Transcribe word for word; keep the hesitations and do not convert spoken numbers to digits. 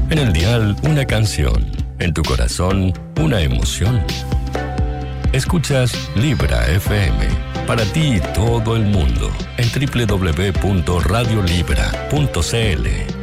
En el dial, una canción. En tu corazón, una emoción. Escuchas Libra F M. Para ti y todo el mundo. En doble u doble u doble u punto radio libra punto c l.